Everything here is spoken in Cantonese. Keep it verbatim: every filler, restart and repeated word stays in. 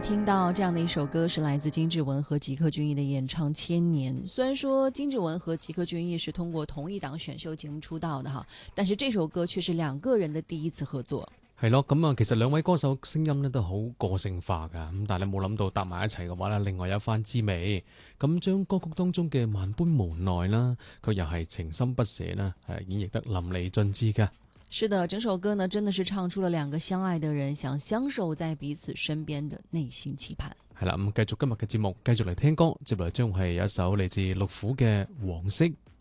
聽到這樣的一首歌是來自金志文和吉克隽逸的演唱《千年》。雖然說金志文和吉克隽逸是通過同一檔選秀節目出道的哈，但是這首歌卻是兩個人的第一次合作。 係咯，咁啊，其實兩位歌手聲音咧都好個性化噶，咁但係你冇諗到搭埋一齊嘅話咧，另外有一番滋味。咁將歌曲當中嘅萬般無奈啦，佢又係情深不捨啦，係演繹得淋漓盡致噶。 是的，整首歌呢，真的是唱出了兩個相愛的人想相守在彼此身邊的內心期盼。 係啦，咁繼續今日嘅節目，繼續嚟聽歌，接來將係有一首嚟自六虎嘅《黃色》。